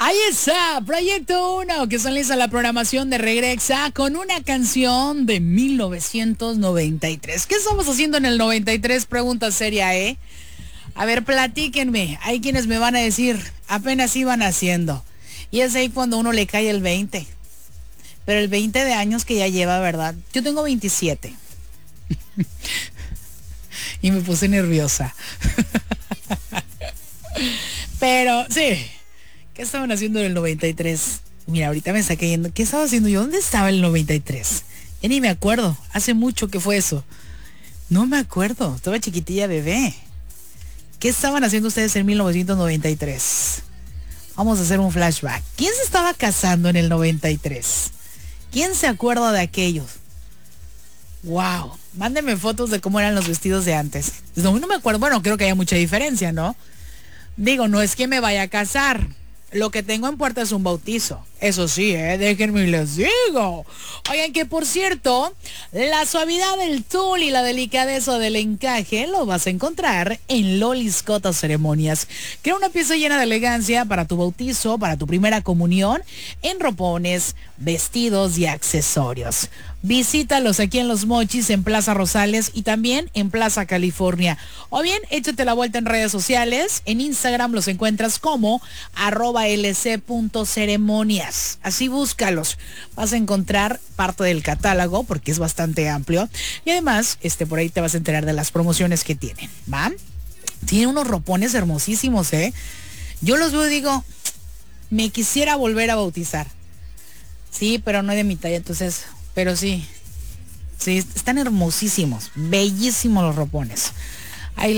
Ahí está, Proyecto 1, que son a la programación de Regrexa con una canción de 1993. ¿Qué estamos haciendo en el 93? Pregunta seria, ¿eh? A ver, platíquenme. Hay quienes me van a decir, apenas iban haciendo. Y es ahí cuando uno le cae el 20. Pero el 20 de años que ya lleva, ¿verdad? Yo tengo 27. Y me puse nerviosa. Pero, sí. ¿Qué estaban haciendo en el 93? Mira, ahorita me está cayendo. ¿Qué estaba haciendo yo? ¿Dónde estaba el 93? Ya ni me acuerdo. Hace mucho que fue eso. No me acuerdo. Estaba chiquitilla bebé. ¿Qué estaban haciendo ustedes en 1993? Vamos a hacer un flashback. ¿Quién se estaba casando en el 93? ¿Quién se acuerda de aquellos? Wow. Mándenme fotos de cómo eran los vestidos de antes. No me acuerdo. Bueno, creo que hay mucha diferencia, ¿no? Digo, no es que me vaya a casar. Lo que tengo en puerta es un bautizo. Eso sí, déjenme y les digo. Oigan, que por cierto, la suavidad del tul y la delicadeza del encaje lo vas a encontrar en Lolis Cota Ceremonias. Crea una pieza llena de elegancia para tu bautizo, para tu primera comunión, en ropones, vestidos y accesorios. Visítalos aquí en Los Mochis, en Plaza Rosales y también en Plaza California. O bien, échate la vuelta en redes sociales. En Instagram los encuentras como @lc.ceremonias. Así búscalos. Vas a encontrar parte del catálogo porque es bastante amplio. Y además, por ahí te vas a enterar de las promociones que tienen, ¿va? Tiene unos ropones hermosísimos, ¿eh? Yo los veo y digo, me quisiera volver a bautizar. Sí, pero no es de mi talla, entonces... Pero sí, están hermosísimos, bellísimos los ropones. Ahí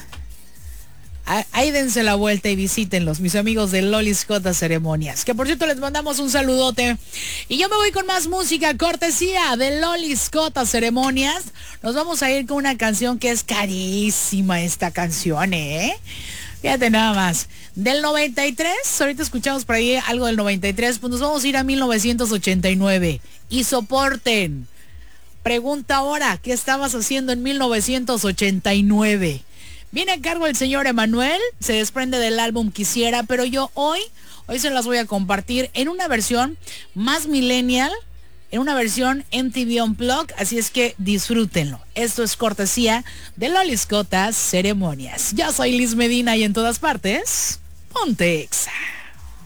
dense la vuelta y visítenlos, mis amigos de Lolis Cota Ceremonias. Que por cierto les mandamos un saludote. Y yo me voy con más música, cortesía de Lolis Cota Ceremonias. Nos vamos a ir con una canción que es carísima esta canción, ¿eh? Fíjate nada más. Del 93, ahorita escuchamos por ahí algo del 93, pues nos vamos a ir a 1989. Y soporten. Pregunta ahora, ¿qué estabas haciendo en 1989? Viene a cargo el señor Emanuel, se desprende del álbum Quisiera, pero yo hoy se las voy a compartir en una versión más millennial, en una versión MTV Unplugged, así es que disfrútenlo. Esto es cortesía de Lolis Cota Ceremonias. Yo soy Liz Medina y en todas partes, ponte Exa.